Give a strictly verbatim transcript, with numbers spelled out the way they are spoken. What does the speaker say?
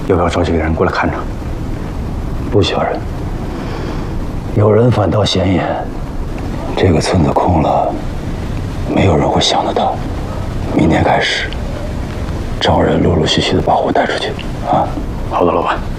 要不要找几个人过来看着？ 不需要人，有人反倒显眼。这个村子空了，没有人会想得到。明天开始，找人陆陆续续的把货带出去，啊！ 好的，老板。